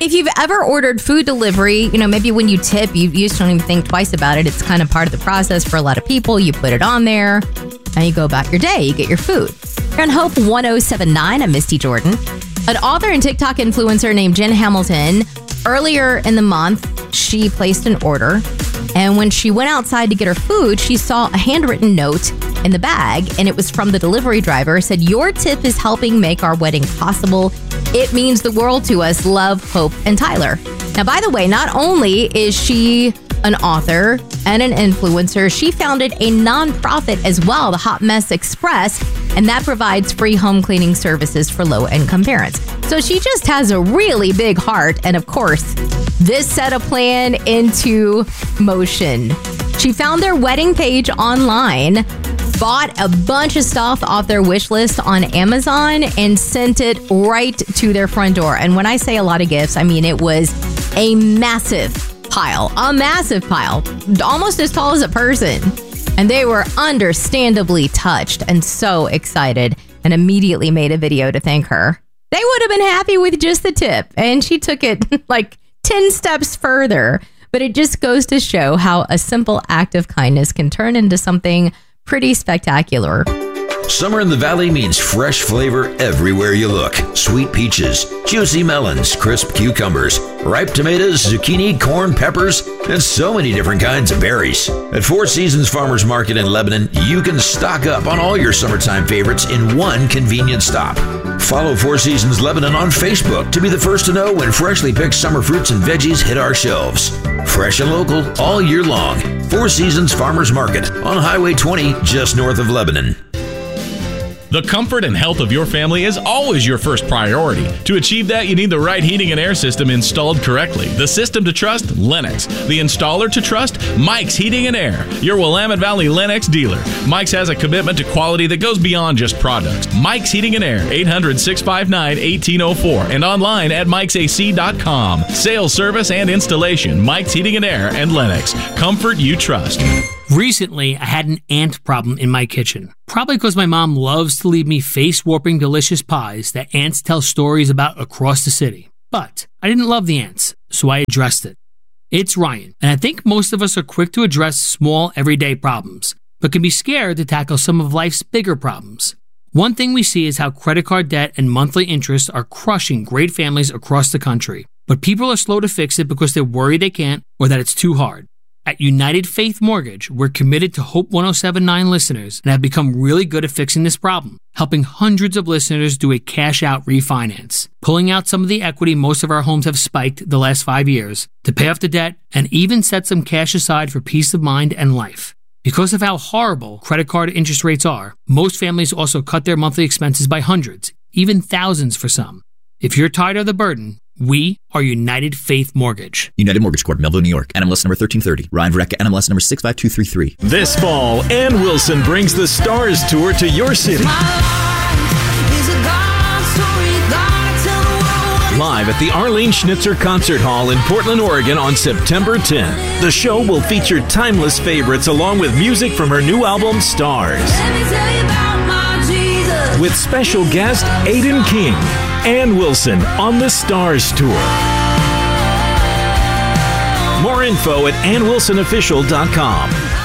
If you've ever ordered food delivery, maybe when you tip, you just don't even think twice about it. It's kind of part of the process for a lot of people. You put it on there and you go about your day. You get your food. You're on Hope 1079. I'm Misty Jordan. An author and TikTok influencer named Jen Hamilton, earlier in the month, she placed an order. And when she went outside to get her food, she saw a handwritten note in the bag, and it was from the delivery driver. It said, "Your tip is helping make our wedding possible. It means the world to us. Love, Hope, and Tyler." Now, by the way, not only is she an author and an influencer, she founded a nonprofit as well, the Hot Mess Express, and that provides free home cleaning services for low-income parents. So she just has a really big heart, and of course, this set a plan into motion. She found their wedding page online, bought a bunch of stuff off their wish list on Amazon, and sent it right to their front door. And when I say a lot of gifts, I mean it was a massive pile, almost as tall as a person. And they were understandably touched and so excited, and immediately made a video to thank her. They would have been happy with just the tip, and she took it like 10 steps further. But it just goes to show how a simple act of kindness can turn into something pretty spectacular. Summer in the Valley means fresh flavor everywhere you look. Sweet peaches, juicy melons, crisp cucumbers, ripe tomatoes, zucchini, corn, peppers, and so many different kinds of berries. At Four Seasons Farmers Market in Lebanon, you can stock up on all your summertime favorites in one convenient stop. Follow Four Seasons Lebanon on Facebook to be the first to know when freshly picked summer fruits and veggies hit our shelves. Fresh and local all year long. Four Seasons Farmers Market on Highway 20, just north of Lebanon. The comfort and health of your family is alwawills your first priority. To achieve that, you need the right heating and air system installed correctly. The system to trust? Lennox. The installer to trust? Mike's Heating and Air, your Willamette Valley Lennox dealer. Mike's has a commitment to quality that goes beyond just products. Mike's Heating and Air, 800-659-1804, and online at Mike'sAC.com. Sales, service, and installation. Mike's Heating and Air and Lennox. Comfort you trust. Recently, I had an ant problem in my kitchen. Probably because my mom loves to leave me face-warping delicious pies that ants tell stories about across the city. But I didn't love the ants, so I addressed it. It's Ryan, and I think most of us are quick to address small, everyday problems, but can be scared to tackle some of life's bigger problems. One thing we see is how credit card debt and monthly interest are crushing great families across the country. But people are slow to fix it because they're worried they can't or that it's too hard. At United Faith Mortgage, we're committed to Hope 1079 listeners and have become really good at fixing this problem, helping hundreds of listeners do a cash-out refinance, pulling out some of the equity most of our homes have spiked the last 5 years, to pay off the debt, and even set some cash aside for peace of mind and life. Because of how horrible credit card interest rates are, most families also cut their monthly expenses by hundreds, even thousands for some. If you're tired of the burden, we are United Faith Mortgage. United Mortgage Corp, Melville, New York. NMLS number 1330. Ryan Verrecka, NMLS number 65233. This fall, Ann Wilson brings the Stars Tour to your city. Live at the Arlene Schnitzer Concert Hall in Portland, Oregon on September 10th. The show will feature timeless favorites along with music from her new album, Stars. With special guest Aiden King. Ann Wilson on the Stars Tour. More info at AnnWilsonOfficial.com.